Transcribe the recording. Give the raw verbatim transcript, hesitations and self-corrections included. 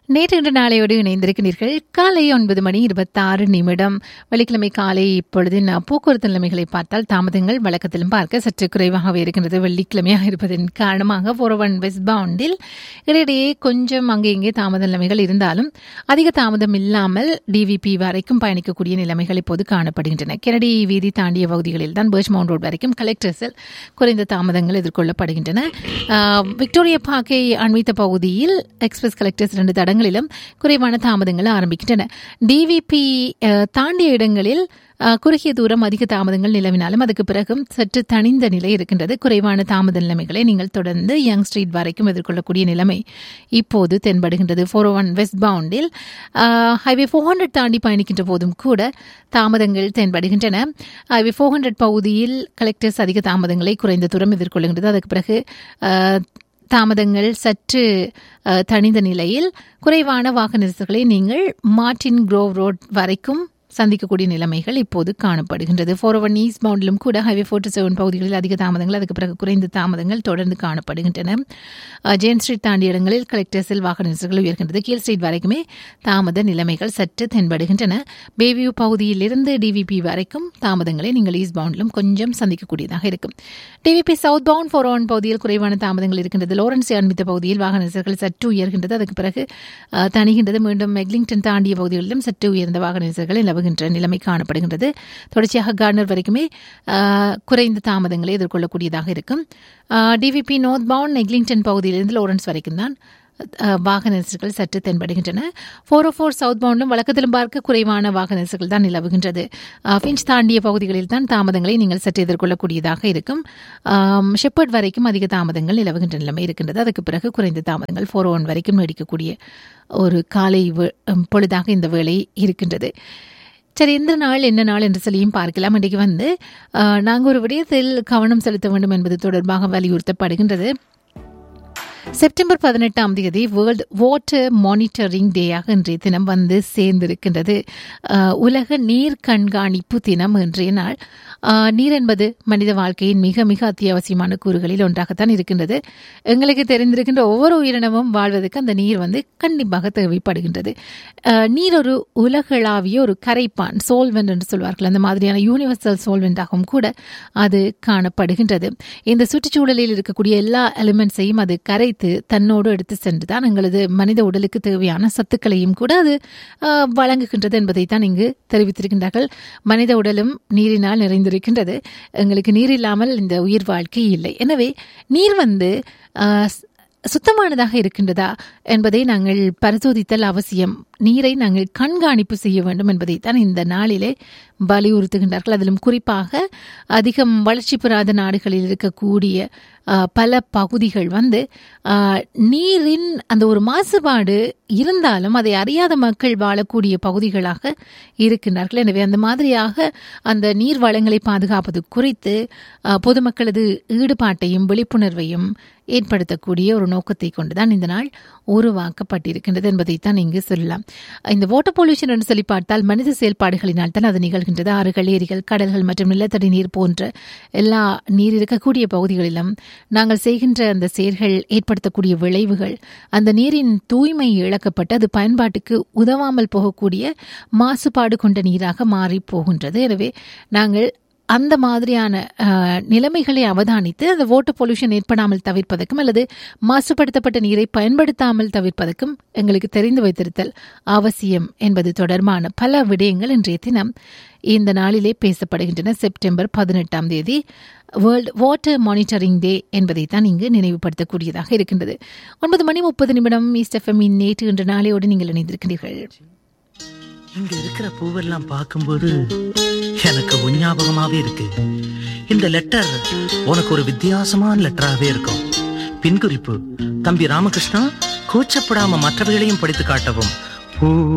நேற்று இன்று நாளையோடு இணைந்திருக்கிறீர்கள். காலை ஒன்பது மணி இருபத்தாறு நிமிடம் வெள்ளிக்கிழமை காலை. இப்பொழுது நான் போக்குவரத்து நிலைமைகளை பார்த்தால் தாமதங்கள் வழக்கத்திலும் பார்க்க சற்று குறைவாகவே இருக்கின்றது. வெள்ளிக்கிழமையாக இருப்பதன் காரணமாக ஃபோர் ஒன் வெஸ்ட் பவுண்டில் இடையிடையே கொஞ்சம் அங்கே இங்கே தாமத நிலைமைகள் இருந்தாலும் அதிக தாமதம் இல்லாமல் டிவிபி வரைக்கும் பயணிக்கக்கூடிய நிலைமைகள் இப்போது காணப்படுகின்றன. கெனடி வீதி தாண்டிய பகுதிகளில் தான் பர்ச்மவுண்ட் ரோட் வரைக்கும் கலெக்டர்ஸில் குறைந்த தாமதங்கள் எதிர்கொள்ளப்படுகின்றன. விக்டோரியா பார்க்கை அண்மித்த பகுதியில் எக்ஸ்பிரஸ் கலெக்டர்ஸ் இரண்டு தடங்களிலும் குறைவான தாமதங்கள் ஆரம்பிக்கின்றன. டிவிபி தாண்டிய இடங்களில் குறுகிய தூரம் அதிக தாமதங்கள் நிலவினாலும் அதுக்கு பிறகும் சற்று தனிந்த நிலை இருக்கின்றது. குறைவான தாமத நிலைமைகளை நீங்கள் தொடர்ந்து யங் ஸ்ட்ரீட் வரைக்கும் எதிர்கொள்ளக்கூடிய நிலைமை இப்போது தென்படுகின்றது. Four one west பவுண்டில் highway four hundred தாண்டி பயணிக்கின்ற போதும் கூட தாமதங்கள் தென்படுகின்றன. ஹைவே ஃபோர் ஹண்ட்ரட் பகுதியில் கலெக்டர்ஸ் அதிக தாமதங்களை குறைந்த தூரம் எதிர்கொள்கின்றது. அதுக்கு பிறகு தாமதங்கள் சற்று தனிந்த நிலையில் குறைவான வாகன நெரிசல்களை நீங்கள் மார்டின் குரோவ் ரோட் வரைக்கும் சந்திக்கக்கூடிய நிலைமைகள் இப்போது காணப்படுகின்றது. ஃபோர் ஒன் ஈஸ்ட் பவுண்டிலும் கூட ஹைவே ஃபோர்ட்டி செவன் பகுதிகளில் அதிக தாமதங்கள், அதுக்கு பிறகு குறைந்த தாமதங்கள் தொடர்ந்து காணப்படுகின்றன. ஜேன் ஸ்ட்ரீட் தாண்டிய இடங்களில் கலெக்டர்ஸில் வாகன நெரிசல்கள் உயர்கின்றது. கீழ் ஸ்ட்ரீட் வரைக்குமே தாமத நிலைமைகள் சற்று தென்படுகின்றன. பேவியூ பகுதியிலிருந்து டிவிபி வரைக்கும் தாமதங்களை நீங்கள் ஈஸ்ட் பவுண்டிலும் கொஞ்சம் சந்திக்கக்கூடியதாக இருக்கும். TVP south bound four one பகுதியில் குறைவான தாமதங்கள் இருக்கின்றது. லோரன்ஸ் அண்மித்த பகுதியில் வாகன நெரிசல்கள் சற்று உயர்கின்றது. அதுக்கு பிறகு தணிகின்றது. மீண்டும் மெக்லிங்டன் தாண்டிய பகுதிகளிலும் சற்று உயர்ந்த வாகன நெரிசல்கள் நிலவுகின்ற நிலைமை காணப்படுகின்றது. தொடர்ச்சியாக கார்னர் வரைக்குமே குறைந்த தாமதங்களை எதிர்கொள்ளக்கூடியதாக இருக்கும். டிவிபி நார்த் பவுண்ட் எக்லிங்டன் பகுதியிலிருந்து லோரன்ஸ் வரைக்கும் தான் வாகன நெரிசல்கள் சற்று தென்படுகின்றன. ஃபோர் ஓ ஃபோர் சவுத் பவுண்டும் வழக்கத்திலும் பார்க்க குறைவான வாகன நெரிசல்கள் தான் நிலவுகின்றது. ஃபின்ச் தாண்டிய பகுதிகளில் தான் தாமதங்களை நீங்கள் சற்று எதிர்கொள்ளக்கூடியதாக இருக்கும். ஷெப்பர்ட் வரைக்கும் அதிக தாமதங்கள் நிலவுகின்ற நிலைமை இருக்கின்றது. அதுக்கு பிறகு குறைந்த தாமதங்கள் ஃபோர் ஒன் வரைக்கும் நீடிக்கக்கூடிய ஒரு காலை பொழுதாக இந்த வேளை இருக்கின்றது. சரி, எந்த நாள் என்ன நாள் என்று சொல்லியும் பார்க்கலாம். இன்றைக்கு வந்து நாங்கள் ஒரு விடயத்தில் கவனம் செலுத்த வேண்டும் என்பது தொடர்பாக வலியுறுத்தப்படுகின்றது. செப்டம்பர் பதினெட்டாம் தேதி வேர்ல்டு வாட்டர் மானிட்டரிங் டேயாக இன்றைய தினம் வந்து சேர்ந்திருக்கின்றது. உலக நீர் கண்காணிப்பு தினம் இன்றைய நாள். நீர் என்பது மனித வாழ்க்கையின் மிக மிக அத்தியாவசியமான கூறுகளில் ஒன்றாகத்தான் இருக்கின்றது. எங்களுக்கு தெரிந்திருக்கின்ற ஒவ்வொரு உயிரினமும் வாழ்வதற்கு அந்த நீர் வந்து கண்டிப்பாக தேவைப்படுகின்றது. நீர் ஒரு உலகளாவிய ஒரு கரைப்பான், சோல்வெண்ட் என்று சொல்வார்கள். அந்த மாதிரியான யூனிவர்சல் சோல்வெண்டாகவும் கூட அது காணப்படுகின்றது. இந்த சுற்றுச்சூழலில் இருக்கக்கூடிய எல்லா எலிமெண்ட்ஸையும் அது கரை தன்னோடு எடுத்து சென்றுதான் எங்களது மனித உடலுக்கு தேவையான சத்துக்களையும் கூட அது வழங்குகின்றது என்பதைத்தான் இங்கு தெரிவித்திருக்கின்றார்கள். மனித உடலும் நீரினால் நிறைந்திருக்கின்றது. எங்களுக்கு நீர் இல்லாமல் இந்த உயிர் வாழ்க்கை இல்லை. எனவே நீர் வந்து சுத்தமானதாக இருக்கின்றதா என்பதை நாங்கள் பரிசோதித்தல் அவசியம். நீரை நாங்கள் கண்காணிப்பு செய்ய வேண்டும் என்பதைத்தான் இந்த நாளிலே வலியுறுத்துகின்றார்கள். அதிலும் குறிப்பாக அதிகம் வளர்ச்சி பெறாத நாடுகளில் இருக்கக்கூடிய பல பகுதிகள் வந்து நீரின் அந்த ஒரு மாசுபாடு இருந்தாலும் அதை அறியாத மக்கள் வாழக்கூடிய பகுதிகளாக இருக்கின்றார்கள். எனவே அந்த மாதிரியாக அந்த நீர் வளங்களை பாதுகாப்பது குறித்து பொதுமக்களது ஈடுபாட்டையும் விழிப்புணர்வையும் ஏற்படுத்தக்கூடிய ஒரு நோக்கத்தை கொண்டுதான் இந்த நாள் உருவாக்கப்பட்டிருக்கின்றது என்பதைத்தான் இங்கு சொல்லலாம். இந்த வாட்டர் பொல்யூஷன் என்று சொல்லி பார்த்தால் மனித செயல்பாடுகளினால் தான் அது நிகழ்கின்றது. ஆறுகள், ஏரிகள், கடல்கள் மற்றும் நிலத்தடி நீர் போன்ற எல்லா நீர் இருக்கக்கூடிய பகுதிகளிலும் நாங்கள் செய்கின்ற அந்த செயல்கள் ஏற்படுத்தக்கூடிய விளைவுகள், அந்த நீரின் தூய்மை இழக்கப்பட்டு அது பயன்பாட்டுக்கு உதவாமல் போகக்கூடிய மாசுபாடு கொண்ட நீராக மாறி போகின்றது. எனவே நாங்கள் அந்த மாதிரியான நிலைமைகளை அவதானித்து அந்த வாட்டர் பொல்யூஷன் ஏற்படாமல் தவிர்ப்பதற்கும் அல்லது மாசுபடுத்தப்பட்ட நீரை பயன்படுத்தாமல் தவிர்ப்பதற்கும் எங்களுக்கு தெரிந்து வைத்திருத்தல் அவசியம் என்பது தொடர்பான பல விடயங்கள் இன்றைய தினம் இந்த நாளிலே பேசப்படுகின்றன. செப்டம்பர் பதினெட்டாம் தேதி வேர்ல்டு வாட்டர் மானிட்டரிங் டே என்பதை தான் இங்கு நினைவுபடுத்தக்கூடியதாக இருக்கின்றது. ஒன்பது மணி முப்பது நிமிடம் ஈஸ்ட் எஃப்எம் நேற்று என்ற நாளையோடு நீங்கள் இணைந்திருக்கிறீர்கள். இங்க இருக்கிற பூவெல்லாம் பார்க்கும்போது எனக்கு உன் ஞாபகமாவே இருக்கு. இந்த லெட்டர் உனக்கு ஒரு வித்தியாசமான லெட்டராகவே இருக்கும். பின்குறிப்பு: தம்பி ராமகிருஷ்ணா, கூச்சப்படாம மற்றவைகளையும் படித்து காட்டவும்.